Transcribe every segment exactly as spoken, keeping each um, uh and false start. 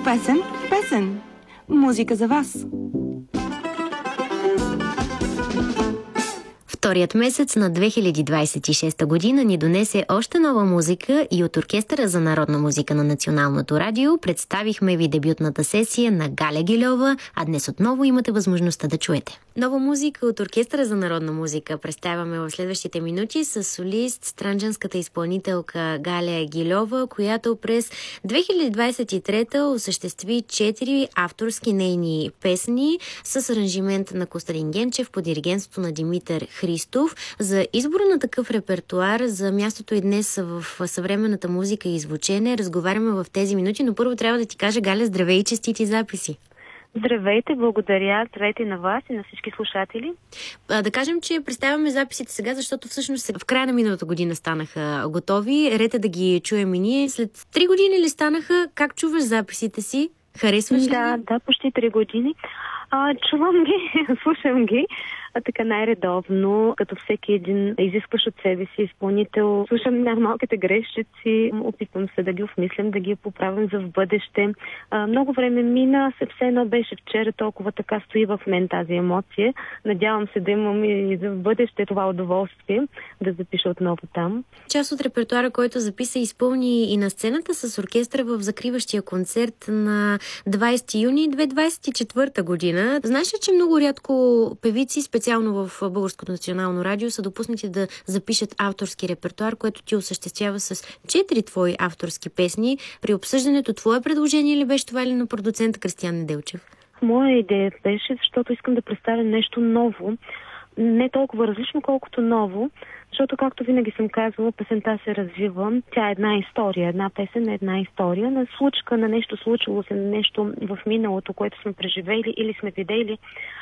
песен в песен. Музика за вас. Вторият месец на две хиляди двадесет и шеста година ни донесе още нова музика и от Оркестъра за народна музика на Националното радио представихме ви дебютната сесия на Галя Гильова, а днес отново имате възможността да чуете. Нова музика от Оркестъра за народна музика представяме в следващите минути с солист, странджанската изпълнителка Галя Гильова, която през две хиляди двадесет и трета осъществи четири авторски нейни песни с аранжимент на Костадин Генчев по диригентството на Димитър Христов. За избора на такъв репертуар, за мястото и днес в съвременната музика и звучене разговаряме в тези минути, но първо трябва да ти кажа, Галя, здравей и честити записи! Здравейте, благодаря. Здравейте на вас и на всички слушатели. А, да кажем, че представяме записите сега, защото всъщност в края на миналата година станаха готови. Ред е да ги чуем и ние. След три години ли станаха? Как чуваш записите си? Харесваш ли? Да, да, почти три години. А, чувам ги, слушам ги, а така най-редовно, като всеки един изискваш от себе си изпълнител. Слушам най-малките грешчици, опитвам се да ги осмислям, да ги поправям за в бъдеще. А, много време мина, все едно беше вчера, толкова така стои в мен тази емоция. Надявам се да имам и за в бъдеще това удоволствие да запиша отново там. Част от репертуара, който записа и изпълни и на сцената с оркестъра в закриващия концерт на двадесети юни две хиляди двадесет и четвърта година. Знаеш ли, че много рядко певици, специално в Българското национално радио, са допуснати да запишат авторски репертуар, което ти осъществява с четири твои авторски песни. При обсъждането твое предложение ли беше това или на продуцента Кристиян Неделчев? Моя идея беше, защото искам да представя нещо ново, не толкова различно, колкото ново, защото, както винаги съм казвала, песента се развива. Тя е една история, една песен е една история, на случка, на нещо случило се, на нещо в миналото, което сме преживели или сме видели.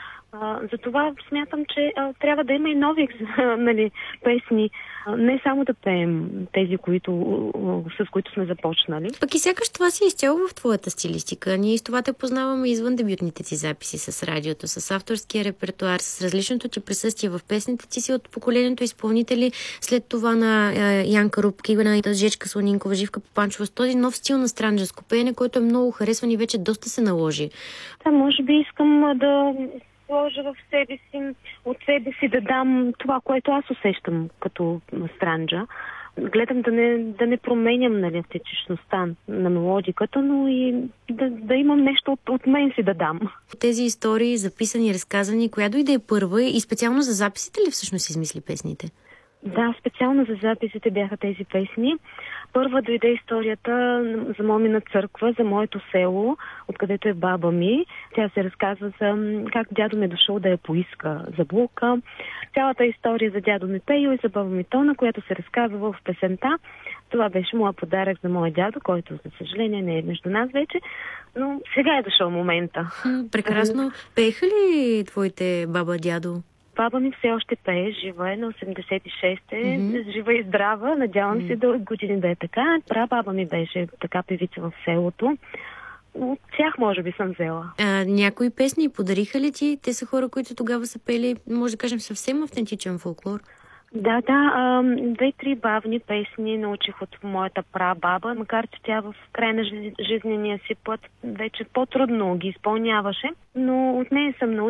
Uh, затова смятам, че uh, трябва да има и нови нали, песни. Uh, не само да пеем тези, които, uh, с които сме започнали. Пък и сякаш това си е изцяло в твоята стилистика. Ние с това те познаваме извън дебютните ти записи с радиото, с авторския репертуар, с различното ти присъствие в песните. Ти си от поколението изпълнители, след това на uh, Янка Рупки, на Жечка Слонинкова, Живка Попанчова, с този нов стил на странджанско пеене, който е много харесван и вече доста се наложи. Да, може би искам uh, да сложа в себе си, от себе си да дам това, което аз усещам като странджа. Гледам да не, да не променям, нали, автентичността на мелодиката, но и да, да имам нещо от, от мен си да дам. Тези истории, записани, разказани, коя дойде първа и специално за записите ли всъщност измисли песните? Да, специално за записите бяха тези песни. Първа дойде историята за Момина църква, за моето село, откъдето е баба ми. Тя се разказва за как дядо ми е дошъл да я поиска за булка. Цялата история за дядо ми Пейо и за баба ми Тона, която се разказва в песента. Това беше моя подарък за моя дядо, който, за съжаление, не е между нас вече, но сега е дошъл момента. Прекрасно. Пееха ли твоите баба, дядо? Баба ми все още пее, жива е, на осемдесет и шест е, mm-hmm. жива и здрава. Надявам mm-hmm. се дълги години да е така. Прабаба ми беше така певица в селото. От тях може би съм взела. А, някои песни подариха ли ти? Те са хора, които тогава са пели, може да кажем, съвсем автентичен фолклор. Да, да. Две-три бавни песни научих от моята прабаба, макар че тя в края на жизнения си път вече по-трудно ги изпълняваше, но от нея съм научила